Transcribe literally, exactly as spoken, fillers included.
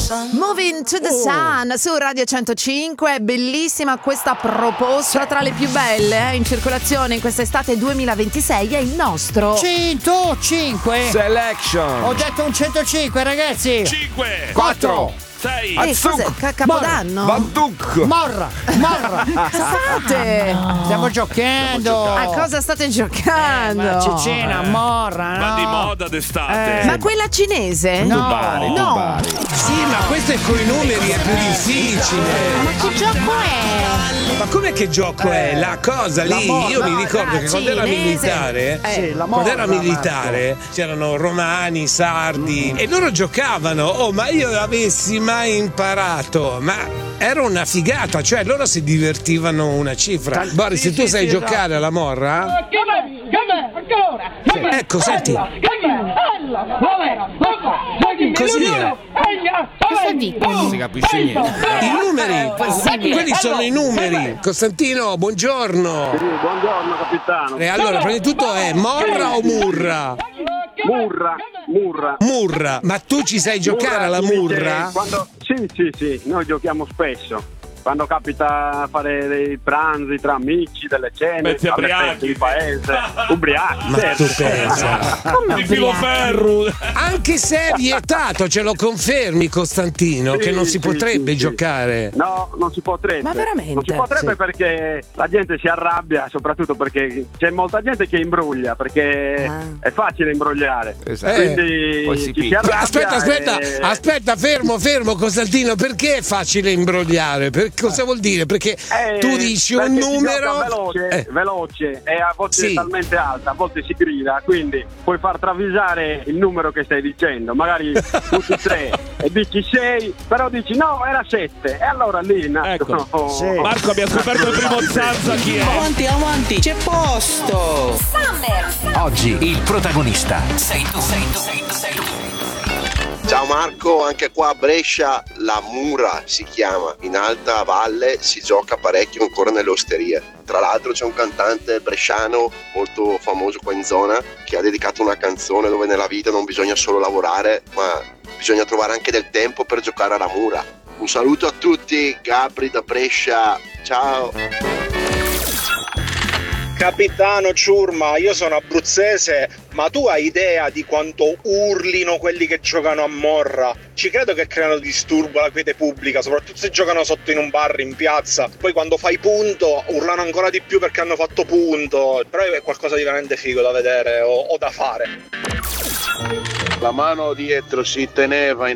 Moving to the Sun su Radio centocinque, bellissima questa proposta, tra le più belle eh, in circolazione in quest'estate duemilaventisei è il nostro centocinque Selection. Ho detto un centocinque, ragazzi. cinque quattro sei Eh, cos'è? Ca- Capodanno? Banduc. Morra, morra. State Stiamo giocando. a cosa state giocando? Ma cecina, morra, no? Ma di moda d'estate. Eh. Ma quella cinese? No. Tubare, No. tubare. Sì, ma questo è con i numeri, è più difficile. Ma che gioco è? Ma com'è che gioco è? La cosa lì, morra, io mi no, ricordo la che quando era cinese. militare, Eh. Sì, la quando morra, era militare, c'erano romani, sardi e loro giocavano. Oh, ma io avessi mai imparato, ma era una figata, cioè loro si divertivano una cifra. Boris, se tu sai giocare alla morra, ecco, senti, così è. Cosa dicono? Non si capisce niente. I numeri, quelli sono i numeri. Costantino, buongiorno. Sì, buongiorno capitano. E allora, prima di tutto è morra o murra? Murra, murra. Murra, ma tu ci sai giocare alla si dice murra? Quando... Sì, sì, sì, noi giochiamo spesso. Quando capita fare dei pranzi tra amici, delle cene, Metti alle ubriachi. feste di paese, ubriachi. Ma certo. tu pensa. Di filo ferro. Anche se è vietato, ce lo confermi Costantino, Sì, che non si sì, potrebbe sì, sì. giocare? No, non si potrebbe. Ma veramente? Non si potrebbe Sì. perché la gente si arrabbia, soprattutto perché c'è molta gente che imbruglia, perché Ah. è facile imbrogliare. Esatto. Quindi Poi si ci si picchia. arrabbia. Aspetta, aspetta, e- aspetta, fermo, fermo Costantino, perché è facile imbrogliare? Per, cosa vuol dire? Perché Eh, tu dici un perché si numero gioca veloce, eh, veloce e a volte Sì. è talmente alta, a volte si grida, quindi puoi far travisare il numero che stai dicendo, magari tutti tre e dici sei, però dici no, era sette e allora lì nascono. Ecco. Sì. Marco, abbiamo scoperto il primo Zanza chi è. Avanti, avanti, c'è posto! Oggi il protagonista sei tu, sei tu, sei tu, sei tu. Ciao Marco, anche qua a Brescia la Mura si chiama, in alta valle si gioca parecchio ancora nelle osterie. Tra l'altro c'è un cantante bresciano molto famoso qua in zona che ha dedicato una canzone dove nella vita non bisogna solo lavorare ma bisogna trovare anche del tempo per giocare alla Mura. Un saluto a tutti, Gabri da Brescia, ciao! Capitano Ciurma, io sono abruzzese, ma tu hai idea di quanto urlino quelli che giocano a morra? Ci credo che creano disturbo alla quiete pubblica, soprattutto se giocano sotto in un bar, in piazza. Poi quando fai punto urlano ancora di più perché hanno fatto punto. Però è qualcosa di veramente figo da vedere o, o da fare. La mano dietro si teneva